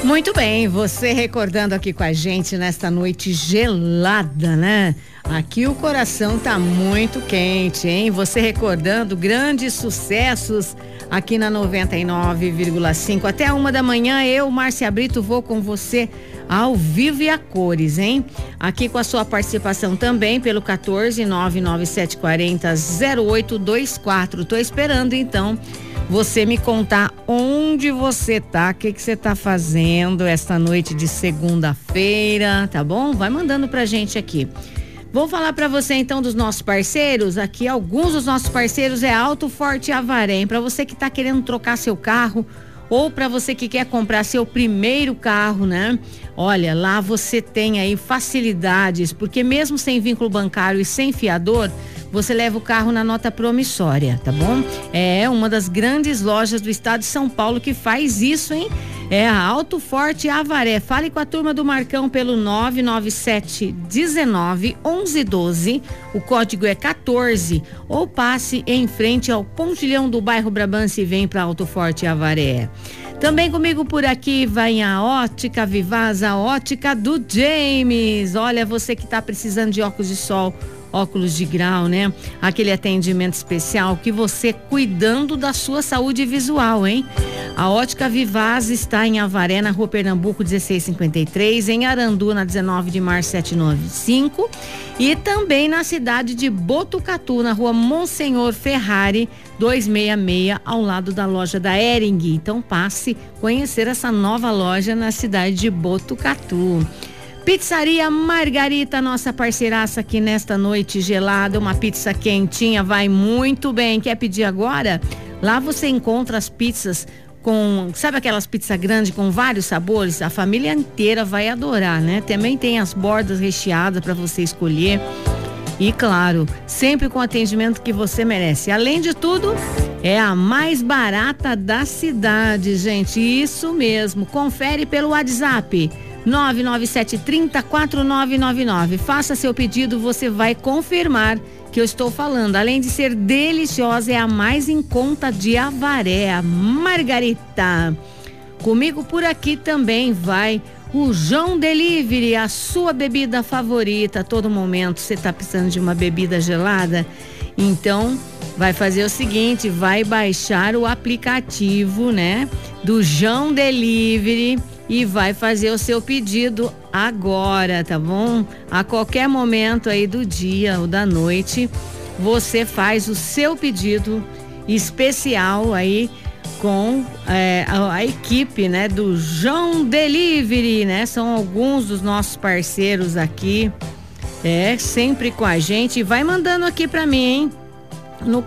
Muito bem, você recordando aqui com a gente nesta noite gelada, né? Aqui o coração tá muito quente, hein? Você recordando grandes sucessos aqui na 99,5. Até 1h da manhã, eu, Márcia Brito, vou com você ao vivo e a cores, hein? Aqui com a sua participação também pelo 14997400824. Tô esperando então você me contar onde você tá, o que você tá fazendo esta noite de segunda-feira, tá bom? Vai mandando pra gente aqui. Vou falar para você então dos nossos parceiros. Aqui alguns dos nossos parceiros é Auto Forte Avaré. Para você que tá querendo trocar seu carro ou para você que quer comprar seu primeiro carro, né? Olha, lá você tem aí facilidades, porque mesmo sem vínculo bancário e sem fiador, você leva o carro na nota promissória, tá bom? É uma das grandes lojas do estado de São Paulo que faz isso, hein? É a Auto Forte Avaré. Fale com a turma do Marcão pelo 997191112. O código é 14. Ou passe em frente ao pontilhão do bairro Brabância e vem para Auto Forte Avaré. Também comigo por aqui vai a Ótica Vivaz, a ótica do James. Olha, você que tá precisando de óculos de sol, óculos de grau, né? Aquele atendimento especial que você cuidando da sua saúde visual, hein? A Ótica Vivaz está em Avaré, na Rua Pernambuco 1653, em Arandu, na 19 de março 795, e também na cidade de Botucatu, na Rua Monsenhor Ferrari 266, ao lado da loja da Hering. Então passe conhecer essa nova loja na cidade de Botucatu. Pizzaria Margarita, nossa parceiraça aqui nesta noite gelada, uma pizza quentinha, vai muito bem. Quer pedir agora? Lá você encontra as pizzas com, sabe aquelas pizzas grandes com vários sabores? A família inteira vai adorar, né? Também tem as bordas recheadas para você escolher. E claro, sempre com o atendimento que você merece. Além de tudo, é a mais barata da cidade, gente. Isso mesmo. Confere pelo WhatsApp 997304999. Faça seu pedido, você vai confirmar que eu estou falando. Além de ser deliciosa, é a mais em conta de Avaré, a Margarita. Comigo por aqui também vai o João Delivery, a sua bebida favorita. A todo momento você está precisando de uma bebida gelada? Então vai fazer o seguinte, vai baixar o aplicativo, né, do João Delivery e vai fazer o seu pedido agora, tá bom? A qualquer momento aí do dia ou da noite, você faz o seu pedido especial aí com a equipe, né, do João Delivery, né? São alguns dos nossos parceiros aqui, sempre com a gente. Vai mandando aqui pra mim, hein? No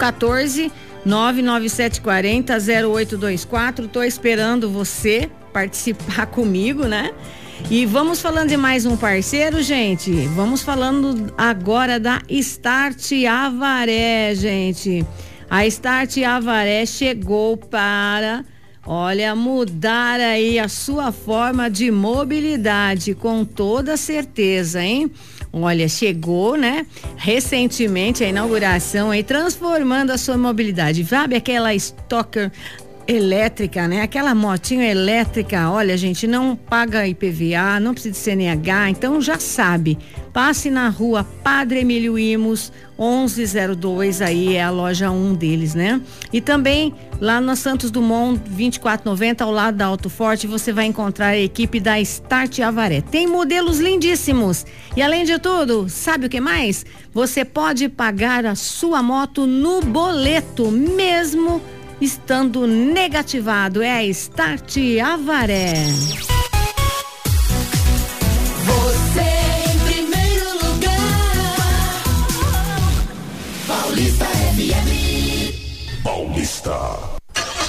14997400824. Tô esperando você participar comigo, né? E vamos falando de mais um parceiro, gente. Vamos falando agora da Start Avaré, gente. A Start Avaré chegou para, olha, mudar aí a sua forma de mobilidade, com toda certeza, hein? Olha, chegou, né? Recentemente a inauguração aí, transformando a sua mobilidade. Sabe aquela Stalker elétrica, né? Aquela motinha elétrica, olha, gente, não paga IPVA, não precisa de CNH, então já sabe. Passe na rua Padre Emílio Imos, 1102, aí é a loja 1 deles, né? E também lá no Santos Dumont 2490, ao lado da Auto Forte, você vai encontrar a equipe da Start Avaré. Tem modelos lindíssimos. E além de tudo, sabe o que mais? Você pode pagar a sua moto no boleto, mesmo estando negativado. É a Start Avaré.